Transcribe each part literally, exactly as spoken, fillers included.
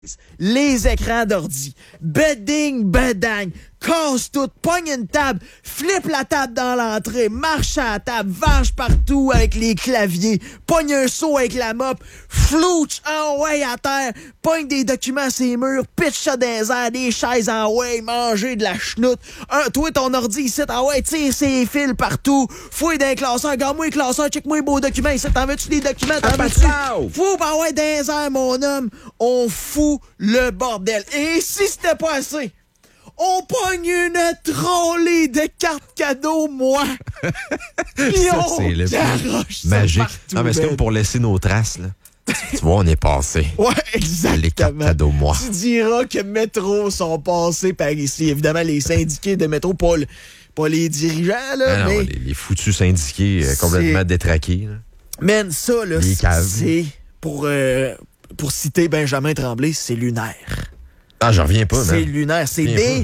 les écrans d'ordi, beding, bedang, casse tout, pogne une table, flippe la table dans l'entrée, marche à la table, varge partout avec les claviers, pogne un seau avec la mop, flouche en way à terre, pogne des documents à ses murs, pitch ça dans les airs, des chaises en way, manger de la chenoute, un, toi ton ordi ici, en way, tire ses fils partout, fouille dans les classeurs, regarde-moi les classeurs, check-moi les beaux documents ici, t'en veux-tu des documents, t'en veux-tu? Fou, ben ouais, dans les airs, mon homme, on fout le bordel. Et si c'était pas assez, on pogne une trolley de cartes cadeaux, moi. Puis Ça, on c'est le garoche magique. ça partout, Non, mais c'est man. comme pour laisser nos traces, là. Tu vois, on est passé. Ouais, exactement. Les cartes cadeaux, moi. Tu diras que Métro sont passés par ici. Évidemment, les syndiqués de Métro, pas, le, pas les dirigeants, là, Ah non, mais... les, les foutus syndiqués euh, complètement C'est- détraqués. Là. Man, ça, là, Les caves. c'est... Pour, euh, pour citer Benjamin Tremblay, c'est lunaire. Ah, j'en reviens pas, C'est man. lunaire. C'est Viens des pas.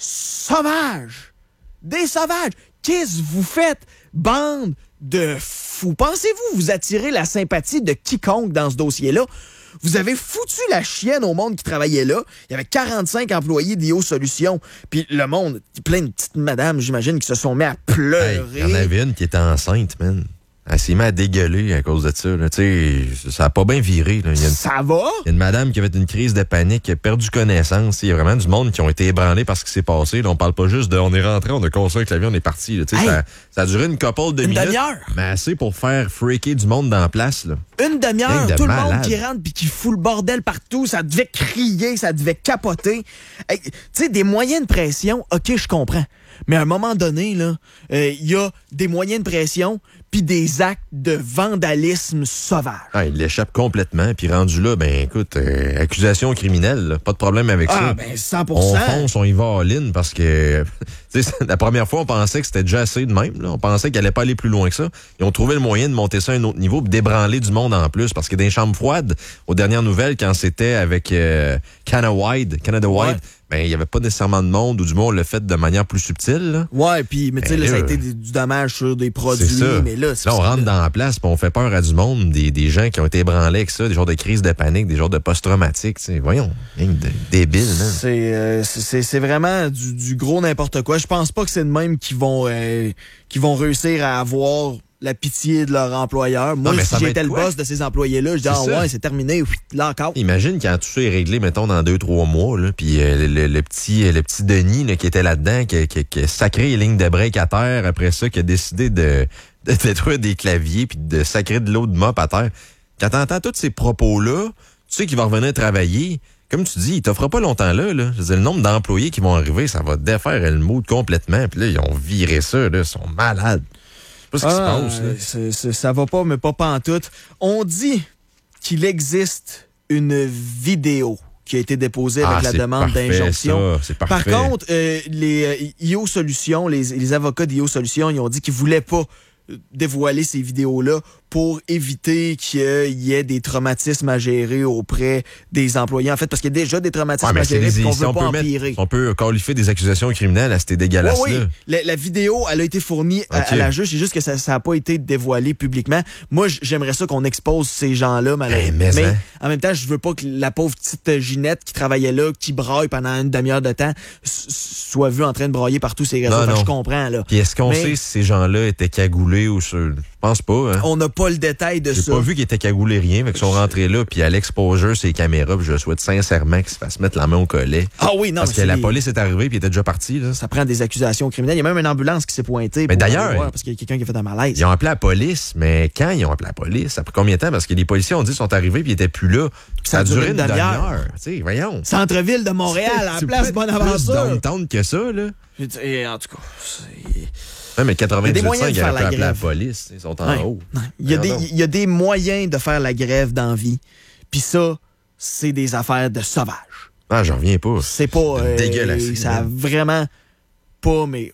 sauvages. Des sauvages. Qu'est-ce que vous faites, bande de fous? Pensez-vous vous attirer la sympathie de quiconque dans ce dossier-là? Vous avez foutu la chienne au monde qui travaillait là. Il y avait quarante-cinq employés d'I O Solutions. Puis le monde, plein de petites madames, j'imagine, qui se sont mis à Hey, pleurer. il y en avait une qui était enceinte, man. Elle s'est mise à dégueuler à cause de ça. Là. Tu sais, ça a pas bien viré. Là. Il y a une Ça va? Il y a une madame qui avait une crise de panique, qui a perdu connaissance. Il y a vraiment du monde qui ont été ébranlés par ce qui s'est passé. Là, on parle pas juste de on est rentré, on a cassé avec l'avion, on est parti. Là. Tu sais, Hey! ça, ça a duré une couple de Une minutes. demi-heure. Mais assez pour faire freaker du monde dans la place. Là. Une demi-heure, Gang de tout le monde malades. qui rentre puis qui fout le bordel partout, ça devait crier, ça devait capoter. Hey, tu sais, des moyens de pression, OK, je comprends. Mais à un moment donné, là, euh, il y a des moyens de pression puis des actes de vandalisme sauvage. Ah, il l'échappe complètement. Puis rendu là, ben écoute, euh, accusation criminelle, là, pas de problème avec Ah, ça. ben cent pour On cent. fonce, on y va all-in parce que tu sais, la première fois, on pensait que c'était déjà assez de même. Là. On pensait qu'elle allait pas aller plus loin que ça. Ils ont trouvé le moyen de monter ça à un autre niveau et d'ébranler du monde en plus. Parce que dans les chambres froides, aux dernières nouvelles, quand c'était avec euh, Canada Wide, Canada Wide, Ouais. ben il y avait pas nécessairement de monde, ou du moins on l'a fait de manière plus subtile. Là. Ouais, puis mais tu sais Ben là, ça a là, été du du dommage sur des produits, C'est ça. mais là, c'est Là, on parce que rentre dans la place puis on fait peur à du monde, des, des gens qui ont été ébranlés avec ça, des genres de crises de panique, des genres de post-traumatiques. tu sais. Voyons, rien de débile. man. C'est, euh, c'est, c'est vraiment du, du gros n'importe quoi. Je pense pas que c'est de même qu'ils vont, euh, qu'ils vont réussir à avoir la pitié de leur employeur. Moi, Non, mais si ça va j'étais être le quoi? boss de ces employés-là, je dis, C'est ah ça. ouais, c'est terminé, oui, là encore. Imagine quand tout ça est réglé, mettons, dans deux, trois mois, là, puis euh, le, le- le petit le petit Denis là, qui était là-dedans, qui, qui, qui a sacré les lignes de break à terre, après ça, qui a décidé de, de détruire des claviers puis de sacrer de l'eau de mop à terre. Quand t'entends tous ces propos-là, tu sais qu'il va revenir travailler. Comme tu dis, il t'offre pas longtemps là, là. Je veux dire, le nombre d'employés qui vont arriver, ça va défaire le mood complètement. Puis là, ils ont viré ça, là. Ils sont malades. Je sais pas ce qui Ah, se passe, là. c'est- c'est- ça va pas, mais pas pantoute. On dit qu'il existe une vidéo qui a été déposée avec Ah, la c'est demande parfait, d'injonction. ça, c'est Par parfait. contre, euh, les euh, I O Solutions, les, les avocats d'I O Solutions, ils ont dit qu'ils voulaient pas euh, dévoiler ces vidéos-là pour éviter qu'il y ait des traumatismes à gérer auprès des employés. En fait, parce qu'il y a déjà des traumatismes Ouais, mais à c'est gérer des, et qu'on si veut on pas peut mettre- empirer. on peut qualifier des accusations criminelles à ces dégueulasses-là. Oui, oui. La, la vidéo, elle a été fournie à, Ok. à la juge. C'est juste que ça n'a pas été dévoilé publiquement. Moi, j- j'aimerais ça qu'on expose ces gens-là, malheureusement. mais mais hein. en même temps, je veux pas que la pauvre petite Ginette qui travaillait là, qui braille pendant une demi-heure de temps, s- soit vue en train de brailler partout ses réseaux. Non, Fait que non. je comprends, là. Puis est-ce qu'on Mais- sait si ces gens-là étaient cagoulés ou ce... Je pense pas, hein. On n'a pas le détail de J'ai ça. pas vu qu'ils étaient cagoulés rien, fait qu'ils sont rentrés là, puis à l'exposure, ces caméras, puis je souhaite sincèrement qu'ils se fassent mettre la main au collet. Ah oui, non, Parce mais que c'est la des- police est arrivée, puis il était déjà parti, là. ça prend des accusations criminelles. Il y a même une ambulance qui s'est pointée. Mais pour d'ailleurs, aller voir parce qu'il y a quelqu'un qui a fait un malaise. Ils ont appelé la police, mais quand ils ont appelé la police? Après combien de temps? Parce que les policiers ont dit qu'ils sont arrivés, puis ils étaient plus là. Ça, a duré une demi-heure. Tu sais, voyons. Centre-ville de Montréal, à la C'est place peut-être Bonaventure. plus downtown que ça, là. Et en tout cas, c'est... Ouais, mais Il y a des quatre-vingt-dix pour cent, moyens de ils faire auraient pu la appeler la grève. police. Ils sont en Ouais. haut. Ouais. Il y, a des, Voyons donc. il y a des moyens de faire la grève d'envie. Puis ça, c'est des affaires de sauvages. Ah, j'en reviens pas. C'est pas... euh, dégueulasse. ça a vraiment pas, mais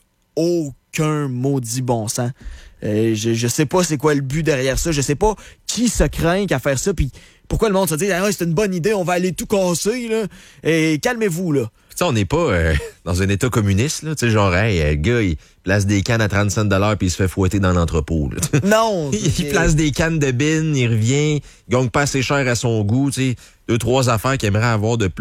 aucun maudit bon sens. Euh, je, je sais pas c'est quoi le but derrière ça. Je sais pas qui se craint qu'à faire ça. Puis pourquoi le monde se dit ah, c'est une bonne idée, on va aller tout casser, là? Et calmez-vous, là. Tu sais, on n'est pas euh, dans un état communiste, là. Tu sais, genre, hey, le gars, il place des cannes à trente-cinq dollars puis il se fait fouetter dans l'entrepôt, là. Non! Il place des cannes de bin, il revient, il gagne pas assez cher à son goût, tu sais. Deux, trois affaires qu'il aimerait avoir de plus.